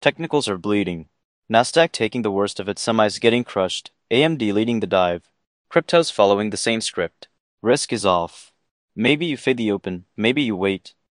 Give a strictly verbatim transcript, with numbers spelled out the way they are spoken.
Technicals are bleeding. Nasdaq taking the worst of it, semis getting crushed, A M D leading the dive. Cryptos following the same script. Risk is off. Maybe you fade the open, maybe you wait.